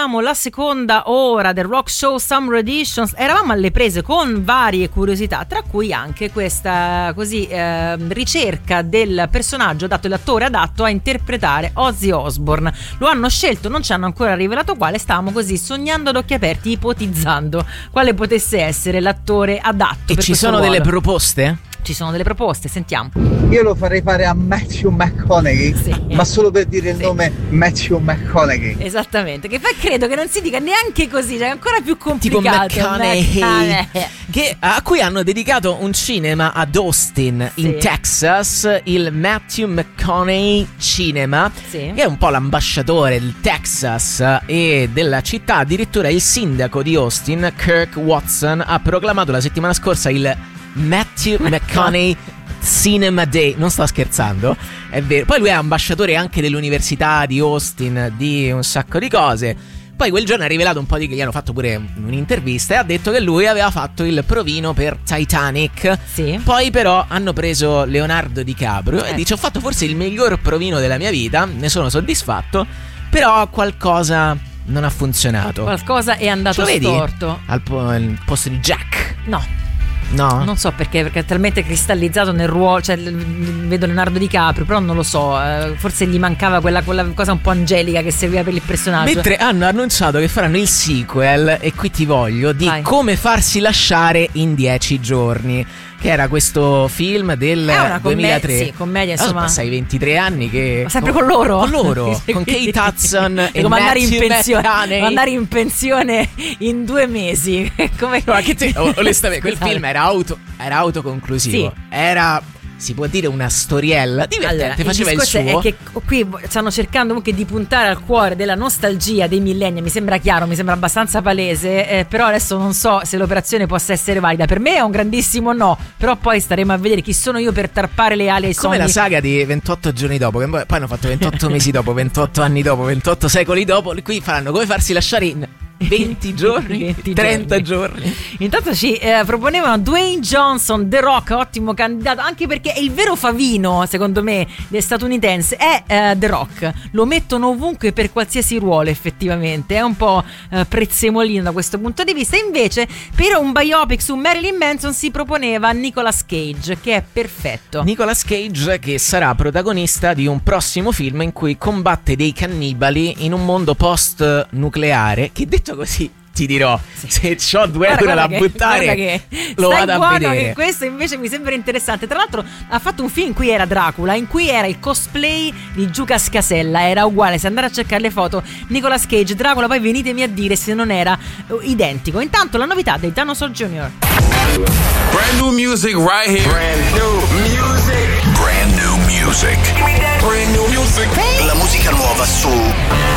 iniziamo la seconda ora del Rock Show Summer Editions. Eravamo alle prese con varie curiosità, tra cui anche questa ricerca del personaggio adatto, l'attore adatto a interpretare Ozzy Osbourne. Lo hanno scelto, non ci hanno ancora rivelato quale, stavamo così sognando ad occhi aperti, ipotizzando quale potesse essere l'attore adatto. E ci sono delle proposte? Ci sono delle proposte, sentiamo. Io lo farei fare a Matthew McConaughey, sì, ma solo per dire il nome Matthew McConaughey. Esattamente, che poi credo che non si dica neanche così, cioè è ancora più complicato. Tipo McConaughey. A cui hanno dedicato un cinema ad Austin, sì, in Texas, il Matthew McConaughey Cinema, sì, che è un po' l'ambasciatore del Texas e della città. Addirittura il sindaco di Austin, Kirk Watson, ha proclamato la settimana scorsa il Matthew McConaughey Cinema Day. Non sto scherzando, è vero. Poi lui è ambasciatore anche dell'università di Austin, di un sacco di cose. Poi quel giorno ha rivelato un po' gli hanno fatto pure un'intervista e ha detto che lui aveva fatto il provino per Titanic, sì. Poi però hanno preso Leonardo DiCaprio e dice: ho fatto forse il miglior provino della mia vita, ne sono soddisfatto, però qualcosa non ha funzionato. Qualcosa è andato storto. Al posto di Jack. No, non so perché è talmente cristallizzato nel ruolo, cioè vedo Leonardo DiCaprio, però non lo so, forse gli mancava quella cosa un po' angelica che serviva per il personaggio. Mentre hanno annunciato che faranno il sequel, e qui ti voglio, di Come farsi lasciare in 10 giorni, che era questo film del 2003. Sì, commedia, insomma. Passai 23 anni che... Ma sempre con loro? Con loro, con Kate Hudson e come Matthew andare in pensione in 2 mesi. Come... No, onestamente, quel film era autoconclusivo. Sì. Era, si può dire, una storiella divertente, allora, faceva il suo. È che qui stanno cercando comunque di puntare al cuore della nostalgia dei millenni. Mi sembra chiaro, mi sembra abbastanza palese, però adesso non so se l'operazione possa essere valida. Per me è un grandissimo no, però poi staremo a vedere chi sono io per tarpare le ali ai sogni. Come la saga di 28 giorni dopo, che poi hanno fatto 28 mesi dopo, 28 anni dopo, 28 secoli dopo. Qui faranno Come farsi lasciare in 20 giorni, 30 giorni. Intanto ci proponevano Dwayne Johnson, The Rock, ottimo candidato, anche perché è il vero favino, secondo me, statunitense è The Rock. Lo mettono ovunque per qualsiasi ruolo, effettivamente. È un po' prezzemolino da questo punto di vista. Invece, per un biopic su Marilyn Manson si proponeva Nicolas Cage, che è perfetto. Nicolas Cage, che sarà protagonista di un prossimo film in cui combatte dei cannibali in un mondo post-nucleare, che detto così ti dirò, se c'ho 2 euro da buttare lo vado a vedere. Che questo invece mi sembra interessante. Tra l'altro ha fatto un film in cui era Dracula, in cui era il cosplay di Giuca Scasella, era uguale. Se andare a cercare le foto, Nicolas Cage, Dracula, poi venitemi a dire se non era identico. Intanto la novità dei Dinosaur Jr. Brand new music right here. Brand new music. Brand new music. Brand new music. La musica nuova su